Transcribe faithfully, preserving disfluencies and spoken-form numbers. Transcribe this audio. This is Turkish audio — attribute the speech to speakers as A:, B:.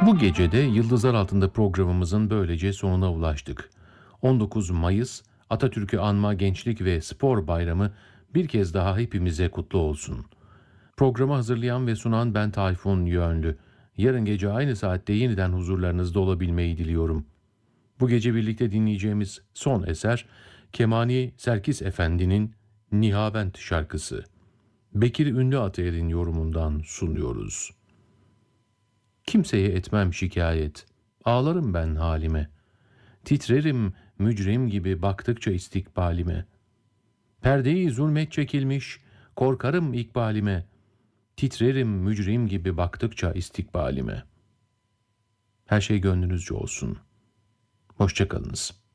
A: Bu gece de Yıldızlar Altında programımızın böylece sonuna ulaştık. on dokuz Mayıs Atatürk'ü Anma Gençlik ve Spor Bayramı bir kez daha hepimize kutlu olsun. Programı hazırlayan ve sunan ben Tayfun Yönlü. Yarın gece aynı saatte yeniden huzurlarınızda olabilmeyi diliyorum. Bu gece birlikte dinleyeceğimiz son eser Kemani Serkis Efendi'nin Nihavent şarkısı. Bekir Ünlü Atayer'in yorumundan sunuyoruz. Kimseye etmem şikayet, ağlarım ben halime. Titrerim mücrim gibi baktıkça istikbalime. Perdeyi zulmet çekilmiş, korkarım ikbalime. Titrerim mücrim gibi baktıkça istikbalime. Her şey gönlünüzce olsun. Hoşça kalınız.